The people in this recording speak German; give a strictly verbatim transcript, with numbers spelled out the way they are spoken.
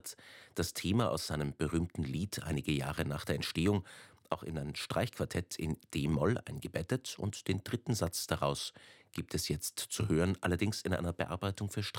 das Thema aus seinem berühmten Lied einige Jahre nach der Entstehung auch in ein Streichquartett in d-Moll eingebettet und den dritten Satz daraus gibt es jetzt zu hören, allerdings in einer Bearbeitung für Streichquartett